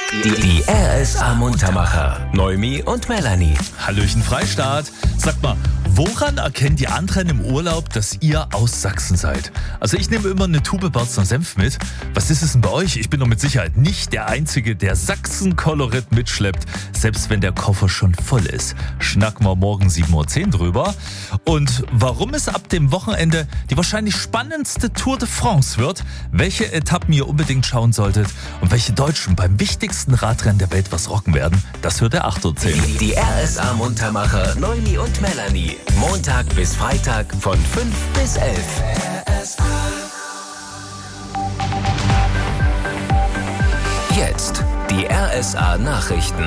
Die RSA Muntermacher, Noemi und Melanie. Hallöchen Freistaat. Sagt mal, woran erkennen die anderen im Urlaub, dass ihr aus Sachsen seid? Also ich nehme immer eine Tube Barzner Senf mit. Was ist es denn bei euch? Ich bin doch mit Sicherheit nicht der Einzige, der Sachsen-Kolorit mitschleppt, selbst wenn der Koffer schon voll ist. Schnacken wir morgen 7.10 Uhr drüber. Und warum es ab dem Wochenende die wahrscheinlich spannendste Tour de France wird, welche Etappen ihr unbedingt schauen solltet und welche Deutschen beim wichtigsten Radrennen der Welt was rocken werden, das hört der 8.10 Uhr. Die RSA Muntermacher, Noemi und Melanie. Montag bis Freitag von 5 bis 11. Jetzt die RSA Nachrichten.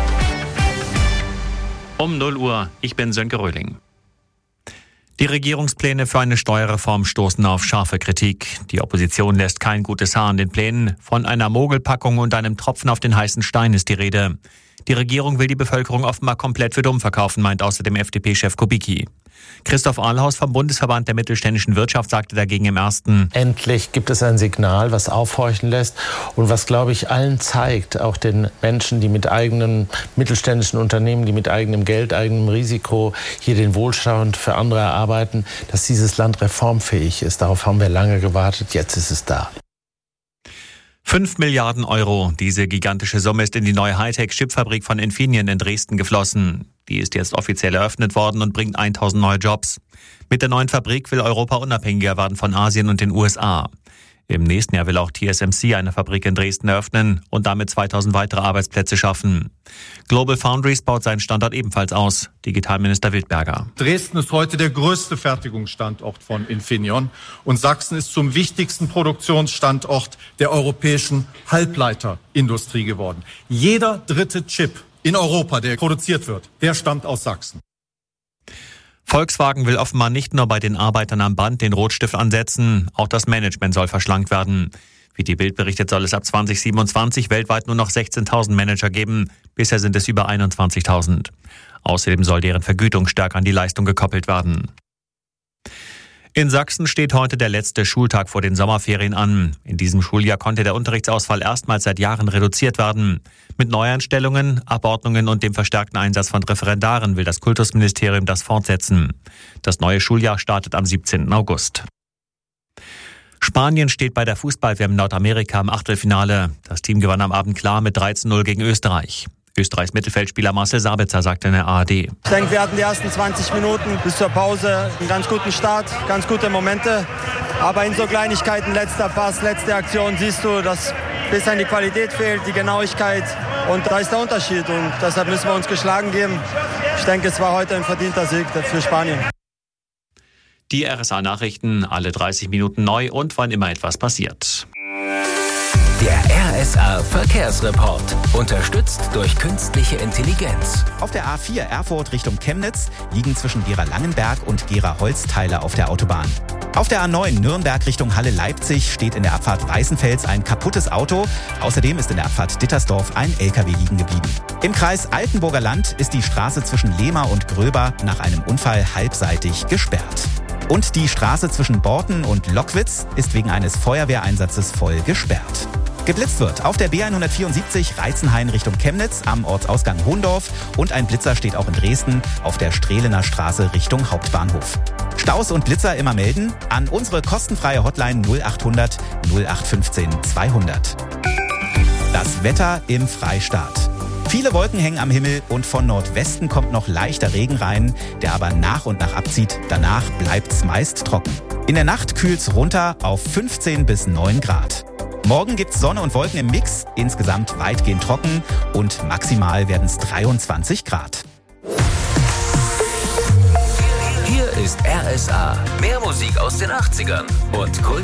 Um 0 Uhr, ich bin Sönke Röhling. Die Regierungspläne für eine Steuerreform stoßen auf scharfe Kritik. Die Opposition lässt kein gutes Haar an den Plänen. Von einer Mogelpackung und einem Tropfen auf den heißen Stein ist die Rede. Die Regierung will die Bevölkerung offenbar komplett für dumm verkaufen, meint außerdem FDP-Chef Kubicki. Christoph Ahlhaus vom Bundesverband der mittelständischen Wirtschaft sagte dagegen im Ersten: Endlich gibt es ein Signal, was aufhorchen lässt und was, glaube ich, allen zeigt, auch den Menschen, die mit eigenen mittelständischen Unternehmen, die mit eigenem Geld, eigenem Risiko hier den Wohlstand für andere erarbeiten, dass dieses Land reformfähig ist. Darauf haben wir lange gewartet, jetzt ist es da. 5 Milliarden Euro. Diese gigantische Summe ist in die neue Hightech-Chipfabrik von Infineon in Dresden geflossen. Die ist jetzt offiziell eröffnet worden und bringt 1000 neue Jobs. Mit der neuen Fabrik will Europa unabhängiger werden von Asien und den USA. Im nächsten Jahr will auch TSMC eine Fabrik in Dresden eröffnen und damit 2000 weitere Arbeitsplätze schaffen. Global Foundries baut seinen Standort ebenfalls aus. Digitalminister Wildberger. Dresden ist heute der größte Fertigungsstandort von Infineon und Sachsen ist zum wichtigsten Produktionsstandort der europäischen Halbleiterindustrie geworden. Jeder dritte Chip in Europa, der produziert wird, der stammt aus Sachsen. Volkswagen will offenbar nicht nur bei den Arbeitern am Band den Rotstift ansetzen, auch das Management soll verschlankt werden. Wie die Bild berichtet, soll es ab 2027 weltweit nur noch 16.000 Manager geben. Bisher sind es über 21.000. Außerdem soll deren Vergütung stärker an die Leistung gekoppelt werden. In Sachsen steht heute der letzte Schultag vor den Sommerferien an. In diesem Schuljahr konnte der Unterrichtsausfall erstmals seit Jahren reduziert werden. Mit Neueinstellungen, Abordnungen und dem verstärkten Einsatz von Referendaren will das Kultusministerium das fortsetzen. Das neue Schuljahr startet am 17. August. Spanien steht bei der Fußball-WM Nordamerika im Achtelfinale. Das Team gewann am Abend klar mit 3:0 gegen Österreich. Österreichs Mittelfeldspieler Marcel Sabitzer sagte in der ARD: Ich denke, wir hatten die ersten 20 Minuten bis zur Pause einen ganz guten Start, ganz gute Momente. Aber in so Kleinigkeiten, letzter Pass, letzte Aktion, siehst du, dass ein bisschen die Qualität fehlt, die Genauigkeit. Und da ist der Unterschied. Und deshalb müssen wir uns geschlagen geben. Ich denke, es war heute ein verdienter Sieg für Spanien. Die RSA-Nachrichten alle 30 Minuten neu und wann immer etwas passiert. Der RSA Verkehrsreport. Unterstützt durch künstliche Intelligenz. Auf der A4 Erfurt Richtung Chemnitz liegen zwischen Gera-Langenberg und Gera-Holzteile auf der Autobahn. Auf der A9 Nürnberg Richtung Halle-Leipzig steht in der Abfahrt Weißenfels ein kaputtes Auto. Außerdem ist in der Abfahrt Dittersdorf ein LKW liegen geblieben. Im Kreis Altenburger Land ist die Straße zwischen Lehmar und Gröber nach einem Unfall halbseitig gesperrt. Und die Straße zwischen Borten und Lockwitz ist wegen eines Feuerwehreinsatzes voll gesperrt. Geblitzt wird auf der B174 Reizenhain Richtung Chemnitz am Ortsausgang Hohndorf und ein Blitzer steht auch in Dresden auf der Strehlener Straße Richtung Hauptbahnhof. Staus und Blitzer immer melden an unsere kostenfreie Hotline 0800 0815 200. Das Wetter im Freistaat. Viele Wolken hängen am Himmel und von Nordwesten kommt noch leichter Regen rein, der aber nach und nach abzieht. Danach bleibt's meist trocken. In der Nacht kühlt's runter auf 15 bis 9 Grad. Morgen gibt's Sonne und Wolken im Mix, insgesamt weitgehend trocken und maximal werden's 23 Grad. Hier ist RSA. Mehr Musik aus den 80ern und